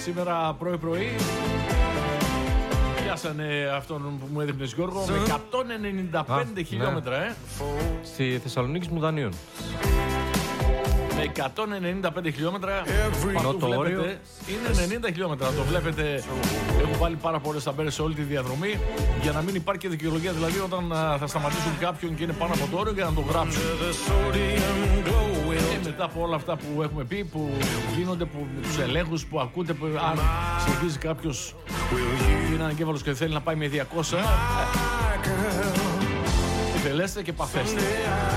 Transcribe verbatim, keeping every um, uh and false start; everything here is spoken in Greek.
σήμερα πρωί-πρωί. Πιάσανε αυτόν που μου έδειχνες, Γιώργο, με εκατόν ενενήντα πέντε χιλιόμετρα, ναι. ε. Στη Θεσσαλονίκη Μουδανίων. Με εκατόν ενενήντα πέντε χιλιόμετρα. Πάνω το βλέπετε, όριο είναι ενενήντα χιλιόμετρα. Το βλέπετε, έχουν βάλει πάρα πολλές ταμπέλες σε όλη τη διαδρομή για να μην υπάρχει και δικαιολογία. Δηλαδή, όταν α, θα σταματήσουν κάποιον και είναι πάνω από το όριο, για να το γράψουν. Και μετά από όλα αυτά που έχουμε πει, που γίνονται, που, με τους ελέγχους που ακούτε, που αν συνηθίζει κάποιος είναι αναγκέφαλος και θέλει να πάει με διακόσια, τελέστε και παθέστε.